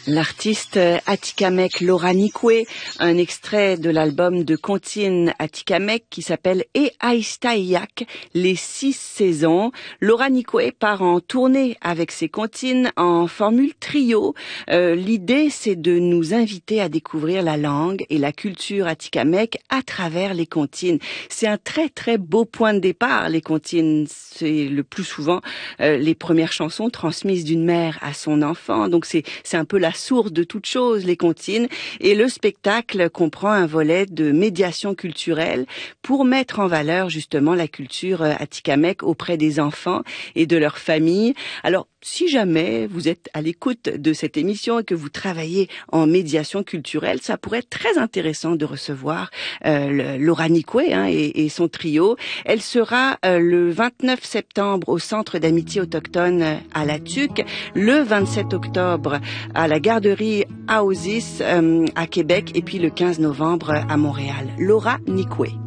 L'artiste atikamekw Laura Nikwe, un extrait de l'album de comptines atikamekw qui s'appelle E Aistaiak, les 6 saisons. Laura Nikwe part en tournée avec ses comptines en formule trio. L'idée, c'est de nous inviter à découvrir la langue et la culture atikamekw à travers les comptines. C'est un très très beau point de départ, les comptines. C'est le plus souvent les premières chansons transmises d'une mère à son enfant. Donc c'est un peu la source de toute chose, les comptines. Et le spectacle comprend un volet de médiation culturelle pour mettre en valeur justement la culture atikamekw auprès des enfants et de leurs familles. Alors, si jamais vous êtes à l'écoute de cette émission et que vous travaillez en médiation culturelle, ça pourrait être très intéressant de recevoir Laura Nikwe et son trio. Elle sera le 29 septembre au Centre d'amitié autochtone à La Tuque, le 27 octobre à la garderie Aosis à Québec et puis le 15 novembre à Montréal. Laura Nikwe.